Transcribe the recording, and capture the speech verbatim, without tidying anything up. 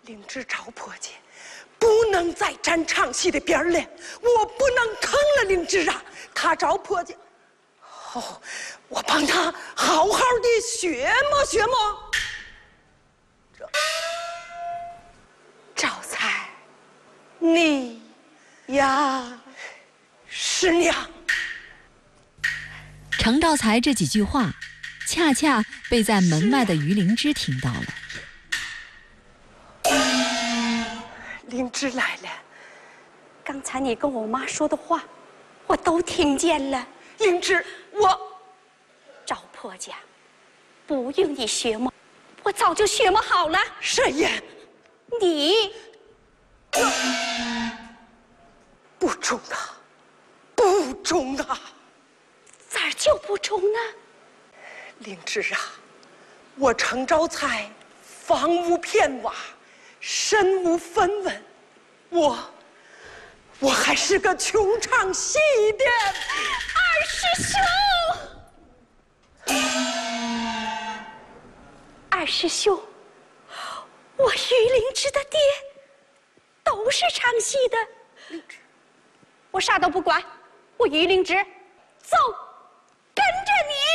灵芝赵婆姐，不能再沾唱戏的边儿了，我不能坑了灵芝啊！她赵婆姐，哦，我帮她好好的学摸学摸。这赵才，你呀，师娘。 程兆才这几句话，恰恰被在门外的于灵芝听到了。 灵芝来了， 刚才你跟我妈说的话，我都听见了。 灵芝，我赵婆家不用你学摸，我早就学摸好了。 沈岩， 你不中啊，不中啊！ 咋儿就不中呢？ 灵芝啊，我程兆才房无片瓦，身无分文，我我还是个穷唱戏的二师兄，二师兄，我于灵芝的爹都是唱戏的。我啥都不管，我于灵芝走，跟着你。